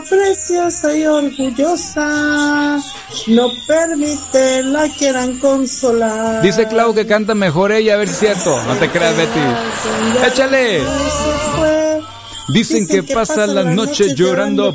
preciosa y orgullosa, no permite la quieran consolar. Dice Clau que canta mejor ella, a ver si es cierto. No te creas, Betty. ¡Échale! Dicen que pasa la noche llorando